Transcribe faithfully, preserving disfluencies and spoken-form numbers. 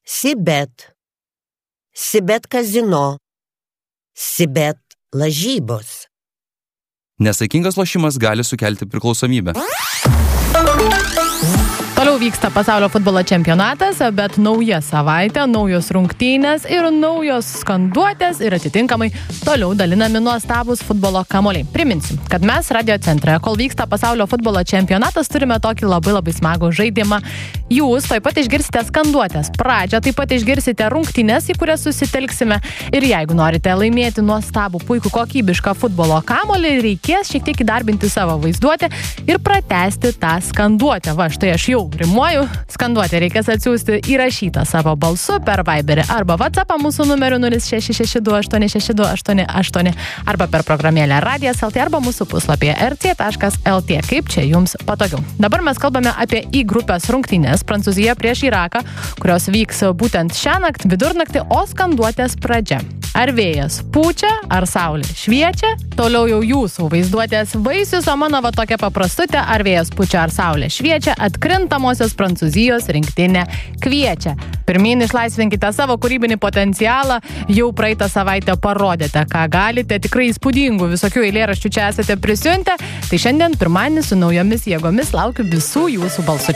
Sibet, Sibet kazino, Sibet lažybos. Nesaikingas lošimas gali sukelti priklausomybę. Toliau vyksta pasaulio futbolo čempionatas, bet nauja savaitė, naujos rungtynės ir naujos skanduotės ir atitinkamai toliau dalinami nuostabūs futbolo kamuoliai. Priminsiu, kad mes Radio Centre, kol vyksta pasaulio futbolo čempionatas, turime tokį labai labai smagų žaidimą. Jūs taip pat išgirsite skanduotės pradžią, taip pat išgirsite rungtynės, į kurias susitelksime. Ir jeigu norite laimėti nuostabų, puikų, kokybišką futbolo kamuolį, reikės šiek tiek įdarbinti savo vaizduotę ir pratęsti tą skanduotę. Va, štai aš jau rimuoju. Skanduotę reikės atsiųsti įrašytą savo balsu per Viberį arba WhatsAppą mūsų numeriu nulis šeši šeši du aštuoni šeši du aštuoni aštuoni arba per programėlę Radijas L T arba mūsų puslapyje r c taškas l t, kaip čia jums patogiau. Dabar mes kalbame apie I grupės rungtynes Prancūzija prieš Iraką, kurios vyks būtent šią naktį vidurnaktį, o skanduotės pradžia. Ar vėjas pučia, ar saulė šviečia? Toliau jau jūsų vaizduotės vaisius, o mano va tokia paprastutė, ar vėjas pučia, ar saulė šviečia, atkrintamosios Prancūzijos rinktinė kviečia. Pirmyn išlaisvinkite savo kūrybinį potencialą, jau praeitą savaitę parodėte, ką galite, tikrai įspūdingų visokių eilėraščių čia esate prisiuntę, tai šiandien pirmadienis su naujomis jėgomis laukiu visų jūsų balsų.